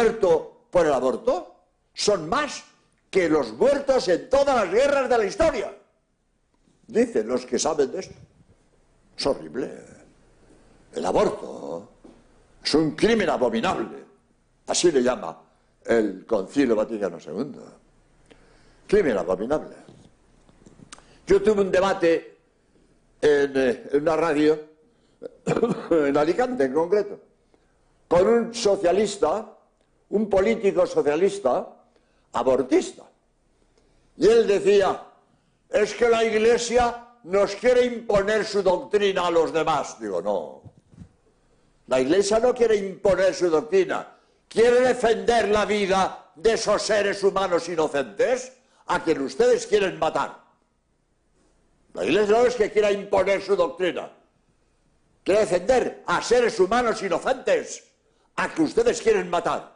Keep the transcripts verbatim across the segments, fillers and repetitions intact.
muerto por el aborto son más que los muertos en todas las guerras de la historia. Dicen los que saben de esto. Es horrible. El aborto es un crimen abominable. Así le llama el Concilio Vaticano segundo. Crimen abominable. Yo tuve un debate en, en una radio, en Alicante en concreto, con un socialista, un político socialista, abortista. Y él decía, es que la Iglesia nos quiere imponer su doctrina a los demás. Digo, no. La Iglesia no quiere imponer su doctrina, quiere defender la vida de esos seres humanos inocentes a quien ustedes quieren matar. La Iglesia no es que quiera imponer su doctrina, quiere defender a seres humanos inocentes a que ustedes quieren matar.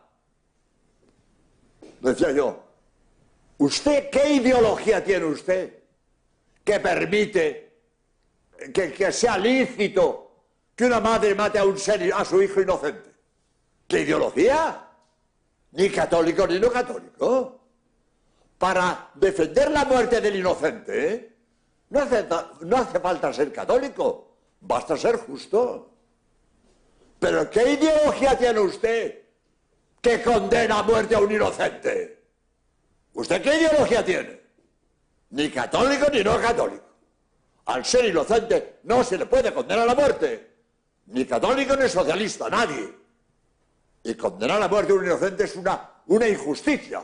Decía yo, ¿usted qué ideología tiene usted que permite que, que sea lícito que una madre mate a un ser, a su hijo inocente? ¿Qué ideología? Ni católico ni no católico. Para defender la muerte del inocente, ¿eh? no, hace, no hace falta ser católico, basta ser justo. ¿Pero qué ideología tiene usted que condena a muerte a un inocente? ¿Usted qué ideología tiene? Ni católico ni no católico. Al ser inocente no se le puede condenar a la muerte. Ni católico ni socialista, nadie. Y condenar a la muerte a un inocente es una, una injusticia.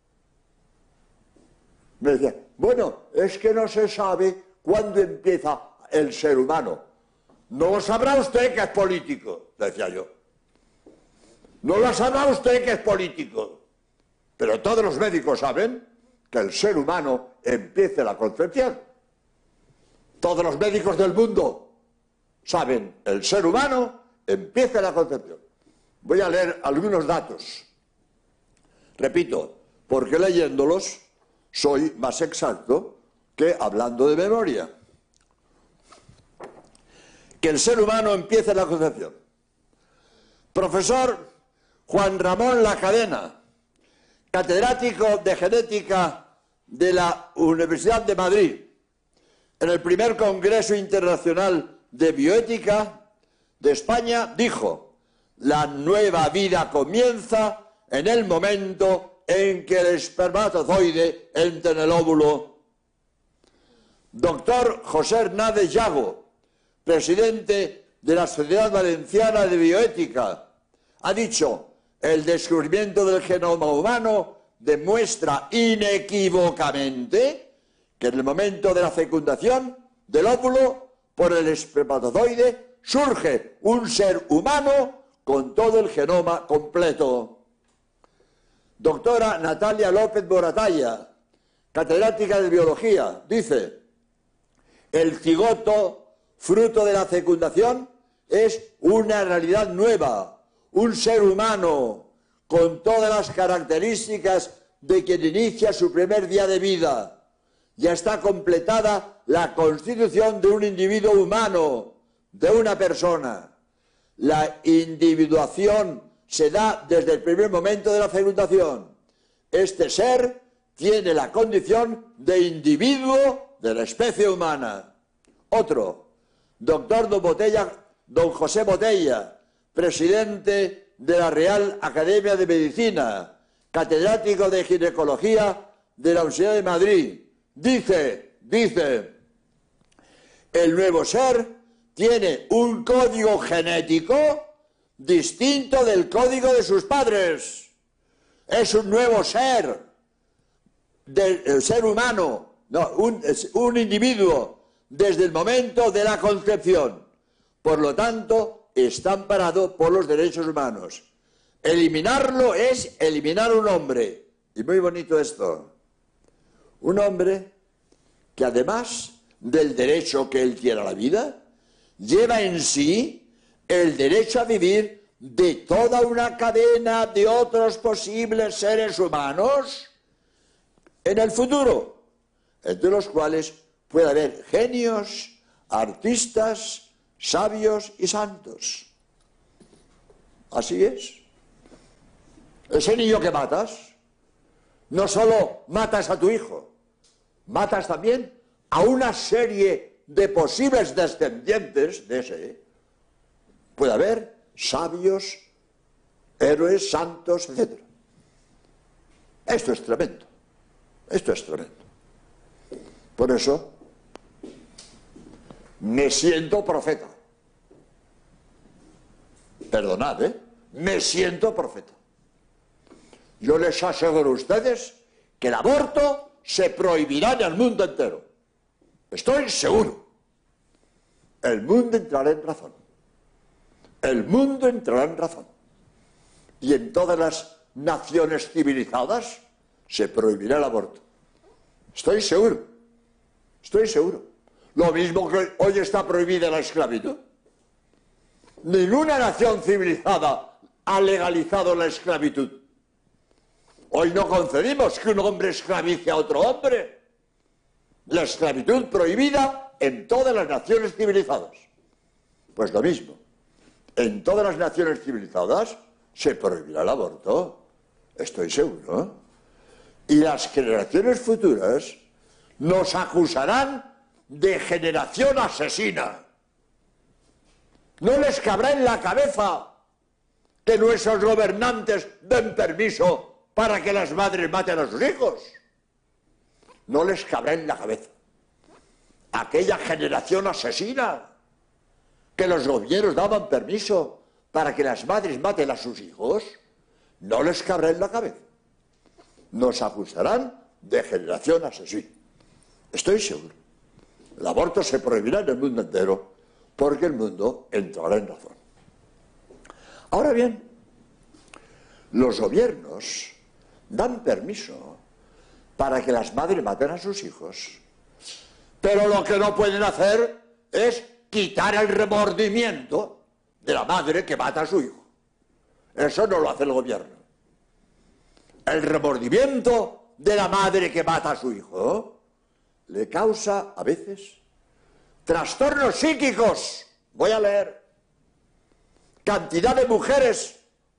Me decía, bueno, es que no se sabe cuándo empieza el ser humano. No lo sabrá usted que es político, decía yo. No lo sabrá usted que es político. Pero todos los médicos saben que el ser humano empieza la concepción. Todos los médicos del mundo saben, el ser humano empieza la concepción. Voy a leer algunos datos. Repito, porque leyéndolos soy más exacto que hablando de memoria. Que el ser humano empieza la concepción. Profesor Juan Ramón Lacadena, catedrático de genética de la Universidad de Madrid, en el primer Congreso Internacional de Bioética de España, dijo: la nueva vida comienza en el momento en que el espermatozoide entra en el óvulo. Doctor José Hernández Yago, presidente de la Sociedad Valenciana de Bioética, ha dicho: el descubrimiento del genoma humano demuestra inequívocamente que en el momento de la fecundación del óvulo por el espermatozoide surge un ser humano con todo el genoma completo. Doctora Natalia López Moratalla, catedrática de biología, dice: el cigoto, fruto de la fecundación, es una realidad nueva, un ser humano con todas las características de quien inicia su primer día de vida. Ya está completada la constitución de un individuo humano, de una persona. La individuación se da desde el primer momento de la fecundación. Este ser tiene la condición de individuo de la especie humana. Otro, doctor don, Botella, don José Botella, presidente de la Real Academia de Medicina, catedrático de ginecología de la Universidad de Madrid, dice, dice, el nuevo ser tiene un código genético distinto del código de sus padres. Es un nuevo ser, del ser humano, no, un, un individuo desde el momento de la concepción. Por lo tanto, está amparado por los derechos humanos. Eliminarlo es eliminar un hombre. Y muy bonito esto. Un hombre que además del derecho que él tiene a la vida, lleva en sí el derecho a vivir de toda una cadena de otros posibles seres humanos en el futuro, entre los cuales puede haber genios, artistas, sabios y santos. Así es. ese niño que matas, no solo matas a tu hijo, matas también a una serie de posibles descendientes de ese. Puede haber sabios, héroes, santos, etcétera. Esto es tremendo. Esto es tremendo. Por eso me siento profeta. Perdonad, ¿eh? Me siento profeta. Yo les aseguro a ustedes que el aborto se prohibirá en el mundo entero. Estoy seguro. El mundo entrará en razón. El mundo entrará en razón. Y en todas las naciones civilizadas se prohibirá el aborto. Estoy seguro. Estoy seguro. Lo mismo que hoy está prohibida la esclavitud. Ninguna nación civilizada ha legalizado la esclavitud. Hoy no concedimos que un hombre esclavice a otro hombre. La esclavitud prohibida en todas las naciones civilizadas. Pues lo mismo. En todas las naciones civilizadas se prohibirá el aborto. Estoy seguro. Y las generaciones futuras nos acusarán de generación asesina. No les cabrá en la cabeza que nuestros gobernantes den permiso para que las madres maten a sus hijos. No les cabrá en la cabeza. Aquella generación asesina que los gobiernos daban permiso para que las madres maten a sus hijos, no les cabrá en la cabeza. Nos acusarán de generación asesina. Estoy seguro. El aborto se prohibirá en el mundo entero porque el mundo entrará en razón. Ahora bien, los gobiernos dan permiso para que las madres maten a sus hijos, pero lo que no pueden hacer es quitar el remordimiento de la madre que mata a su hijo. Eso no lo hace el gobierno. El remordimiento de la madre que mata a su hijo le causa, a veces, trastornos psíquicos. Voy a leer. Cantidad de mujeres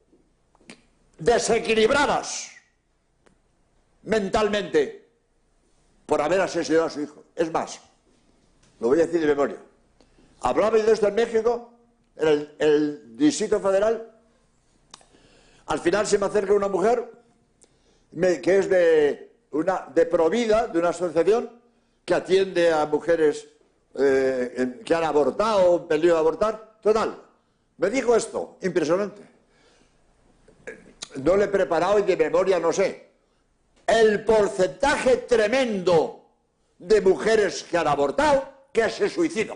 desequilibradas mentalmente por haber asesinado a su hijo. Es más, lo voy a decir de memoria. Hablaba de esto en México, en el, el Distrito Federal. Al final se me acerca una mujer me, que es de, una, de Provida, de una asociación que atiende a mujeres eh, en, que han abortado o en peligro de abortar. Total, me dijo esto, impresionante. No le he preparado y de memoria no sé. El porcentaje tremendo de mujeres que han abortado que se suicidan.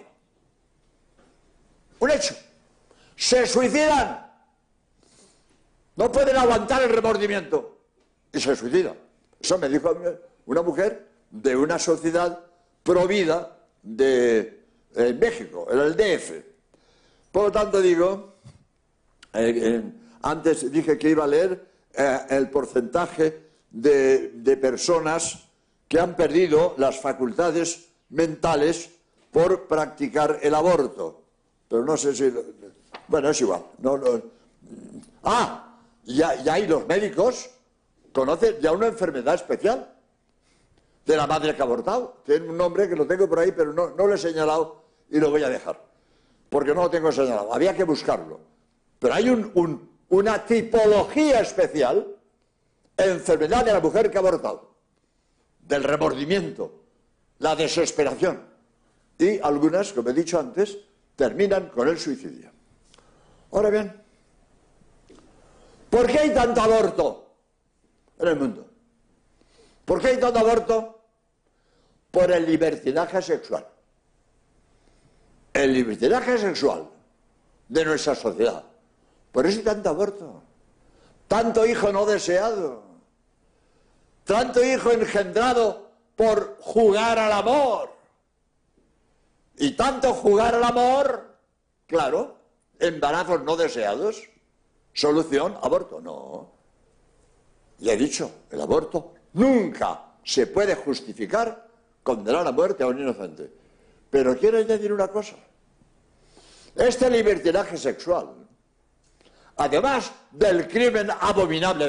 Un hecho. Se suicidan. No pueden aguantar el remordimiento. Y se suicidan. Eso me dijo una mujer de una sociedad provida de eh, México, en el D F. Por lo tanto digo, eh, eh, antes dije que iba a leer eh, el porcentaje de, de personas que han perdido las facultades mentales por practicar el aborto. Pero no sé si... Bueno, es igual. No, no. Ah, ya, ya hay los médicos, conocen ya una enfermedad especial de la madre que ha abortado. Tiene un nombre que lo tengo por ahí, pero no, no lo he señalado y lo voy a dejar, porque no lo tengo señalado. Había que buscarlo. Pero hay un, un, una tipología especial, enfermedad de la mujer que ha abortado, del remordimiento, la desesperación. Y algunas, como he dicho antes, terminan con el suicidio. Ahora bien, ¿por qué hay tanto aborto en el mundo? ¿Por qué hay tanto aborto? Por el libertinaje sexual. El libertinaje sexual de nuestra sociedad. Por eso hay tanto aborto. Tanto hijo no deseado. Tanto hijo engendrado por jugar al amor. Y tanto jugar al amor, claro, embarazos no deseados. Solución, aborto. No. Ya he dicho, el aborto nunca se puede justificar condenar a muerte a un inocente. Pero quiero añadir una cosa. Este libertinaje sexual, además del crimen abominable